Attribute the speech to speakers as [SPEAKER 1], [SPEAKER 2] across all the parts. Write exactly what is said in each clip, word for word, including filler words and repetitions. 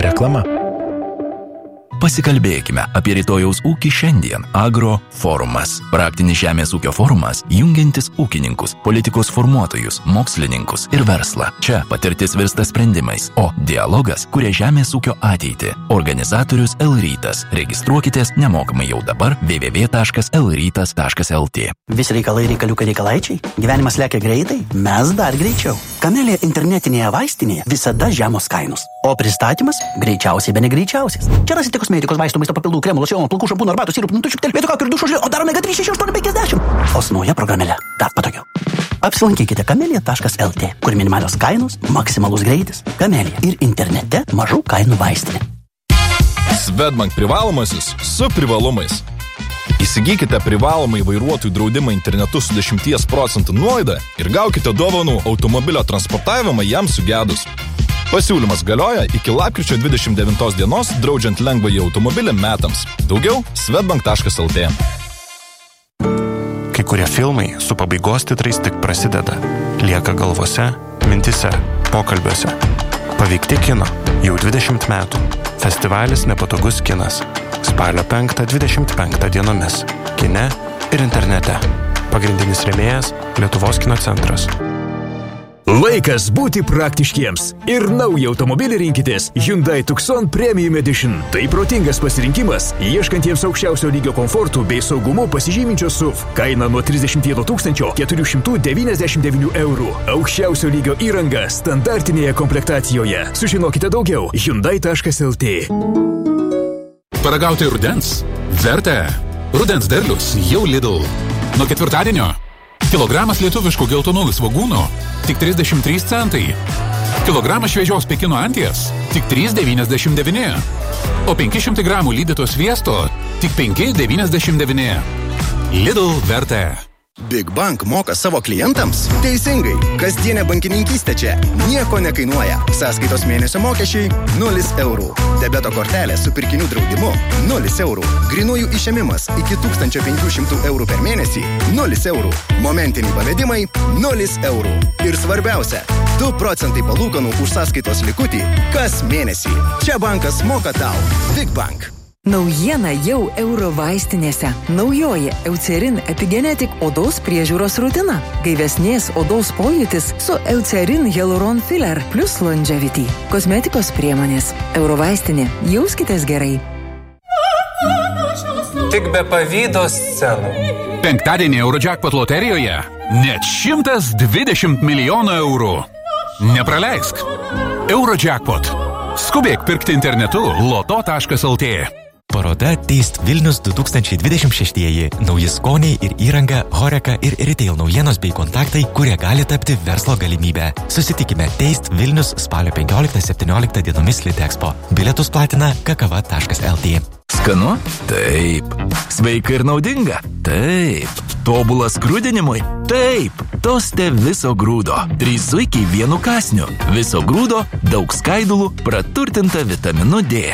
[SPEAKER 1] Reklama. Pasikalbėkime apie rytojaus ūkį šiandien. Agro forumas. Praktinis žemės ūkio forumas, jungiantis ūkininkus, politikos formuotojus, mokslininkus ir verslą. Čia patirtis virsta sprendimais, o dialogas kuria žemės ūkio ateitį. Organizatorius L-Rytas. Registruokitės nemokamai jau dabar w w w taškas l rytas taškas l t.
[SPEAKER 2] Visi reikalai reikaliukai reikalaičiai. Gyvenimas lekia greitai, mes dar greičiau. Kamelė internetinėje vaistinėje visada žemos kainos. O pristatymas greičiausiai be negreičiausias. Čia rasite kosmetikos, vaistų, maisto papildų, kremų, locionų, plaukų, šampūnų, arbatų, sirupų, nutučių, telpėtų kakų ir dušo žilio, o dar omega trys šeši aštuoni penkiasdešimt. O su nauja programėle dar patogiau. Apsilankykite kamelija taškas l t, kur minimalios kainos, maksimalus greitis. Kamelija ir internete mažų kainų vaistinė.
[SPEAKER 3] Swedbank privalomasis su privalumais. Įsigykite privalomai vairuotojų draudimą internetu su dešimties procentų nuolaida ir gaukite dovanų automobilio transportavimą jam sugedus. Pasiūlymas galioja iki lapkričio dvidešimt devintos dienos, draudžiant lengvąjį automobilį metams. Daugiau swedbank taškas l t.
[SPEAKER 4] Kai kurie filmai su pabaigos titrais tik prasideda. Lieka galvose, mintise, pokalbiuose. Paveikti kino jau dvidešimt metų. Festivalis Nepatogus kinas. Spalio penktą dvidešimt penktą dienomis. Kine ir internete. Pagrindinis rėmėjas Lietuvos kino centras.
[SPEAKER 5] Laikas būti praktiškiems ir naują automobilį rinkitės Hyundai Tucson Premium Edition. Tai protingas pasirinkimas, ieškantiems aukščiausio lygio komfortų bei saugumu pasižyminčio S U V. Kaina nuo trisdešimt vieno tūkstančio keturių šimtų devyniasdešimt devynių eurų. Aukščiausio lygio įranga standartinėje komplektacijoje. Sužinokite daugiau hyundai taškas l t.
[SPEAKER 6] Paragauti rudens? Verta. Rudens derlius jau Lidl. Nuo ketvirtadienio kilogramas lietuviškų geltonųjų svogūnų tik trisdešimt trys centai. Kilogramas šviežios Pekino anties tik trys devyniasdešimt devyni. O penki šimtai gramų lydyto sviesto tik penki devyniasdešimt devyni. Lidl verta.
[SPEAKER 7] Big Bank moka savo klientams? Teisingai. Kasdienė bankininkystė čia nieko nekainuoja. Sąskaitos mėnesio mokesčiai – nulis eurų. Debeto kortelė su pirkinių draudimu – nulis eurų. Grynųjų išėmimas iki tūkstančio penkių šimtų eurų per mėnesį – nulis eurų. Momentiniai pavedimai – nulis eurų. Ir svarbiausia – du procentai palūkanų už sąskaitos likutį kas mėnesį. Čia bankas moka tau. Big Bank.
[SPEAKER 8] Naujiena jau Euro vaistinėse. Naujoji Eucerin Epigenetic odos priežiūros rutina. Gaivesnės odos pojūtis su Eucerin Hyaluron Filler plus Longevity. Kosmetikos priemonės. Euro vaistinė. Jauskitės gerai.
[SPEAKER 9] Tik be pavydo scenų.
[SPEAKER 6] Penktadienį Eurojackpot loterijoje net šimtas dvidešimt milijonų eurų. Nepraleisk. Eurojackpot. Skubėk pirkti internetu loto taškas l t.
[SPEAKER 10] Paroda Taste Vilnius du tūkstančiai dvidešimt šeštieji. Nauji skoniai ir įranga, Horeca ir retail naujienos bei kontaktai, kurie gali tapti verslo galimybę. Susitikime Taste Vilnius spalio penkioliktą septynioliktą dienomis Litexpo. Bilietus platina kakava taškas l t.
[SPEAKER 1] Skanu? Taip. Sveika ir naudinga? Taip. Tobulas grūdinimui? Taip. Toste viso grūdo. Trys zuikiai vienu kąsniu. Viso grūdo, daug skaidulų, praturtinta vitaminu D.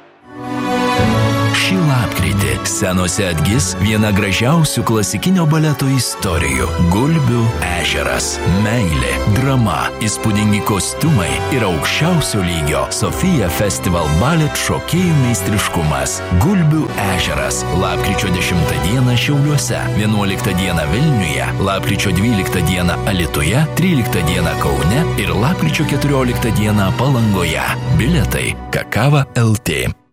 [SPEAKER 1] Šį lapkritį senose atgis viena gražiausių klasikinio baleto istorijų – Gulbių ežeras. Meilė, drama, įspūdingi kostiumai ir aukščiausio lygio Sofija Festival Ballet šokėjų meistriškumas. Gulbių ežeras. Lapkričio dešimtą dieną Šiauliuose, vienuoliktą dieną Vilniuje, lapkričio dvyliktą dieną Alytuje, tryliktą dieną Kaune ir lapkričio keturioliktą dieną Palangoje. Bilietai kakava taškas l t.